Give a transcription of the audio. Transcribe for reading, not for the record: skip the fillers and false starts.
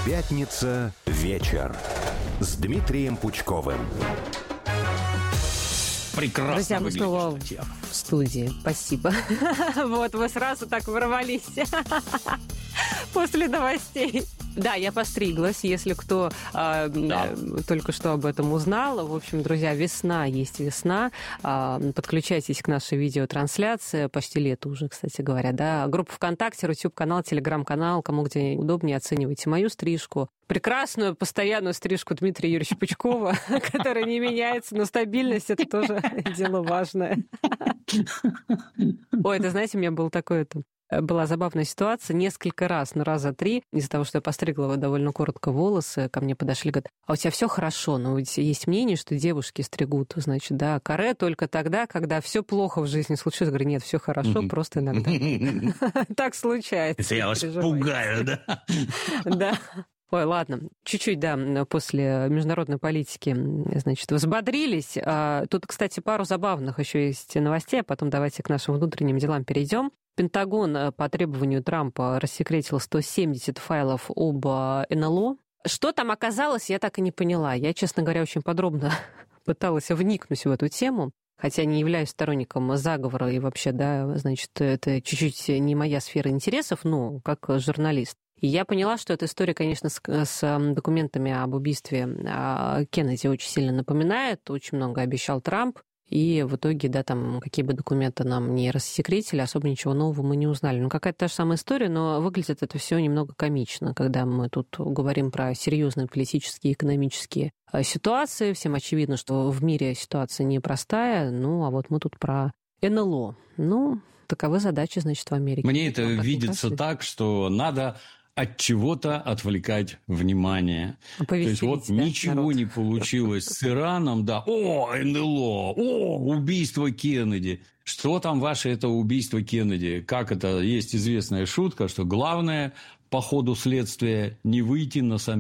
Пятница вечер с Дмитрием Пучковым. Прекрасно. Друзья, мы снова в студии. Спасибо. Вот, вы сразу так ворвались после новостей. Да, я постриглась, если кто только что об этом узнал. В общем, друзья, весна есть весна. Подключайтесь к нашей видеотрансляции. Почти лето уже, кстати говоря. Да. Группа ВКонтакте, Рутюб-канал, Телеграм-канал. Кому где удобнее, оценивайте мою стрижку. Прекрасную, постоянную стрижку Дмитрия Юрьевича Пучкова, которая не меняется, но стабильность — это тоже дело важное. Ой, это, знаете, у меня был такой... Была забавная ситуация. Несколько раз, раза 3, из-за того, что я постригла довольно коротко волосы, ко мне подошли, говорят: а у тебя все хорошо, но ведь есть мнение, что девушки стригут, значит, да, каре только тогда, когда все плохо в жизни случилось. Я говорю: нет, все хорошо, просто иногда так случается. Это я вас пугаю, да? Да. Ой, ладно, чуть-чуть, да, после международной политики, значит, взбодрились. Тут, кстати, пару забавных еще есть новостей, а потом давайте к нашим внутренним делам перейдем. Пентагон по требованию Трампа рассекретил 170 файлов об НЛО. Что там оказалось, я так и не поняла. Я, честно говоря, очень подробно пыталась вникнуть в эту тему, хотя не являюсь сторонником заговора и вообще, да, значит, это чуть-чуть не моя сфера интересов, но как журналист. И я поняла, что эта история, конечно, с документами об убийстве Кеннеди очень сильно напоминает. Очень много обещал Трамп. И в итоге, да, там, какие бы документы нам не рассекретили, особо ничего нового мы не узнали. Ну, какая-то та же самая история, но выглядит это все немного комично, когда мы тут говорим про серьезные политические и экономические ситуации. Всем очевидно, что в мире ситуация непростая, ну, а вот мы тут про НЛО. Ну, таковы задачи, значит, в Америке. Мне это видится так, что надо от чего-то отвлекать внимание. То есть вот ничего не получилось с Ираном, да, о, НЛО, о, убийство Кеннеди. Что там ваше это убийство Кеннеди? Как это? Есть известная шутка, что главное по ходу следствия не выйти на самом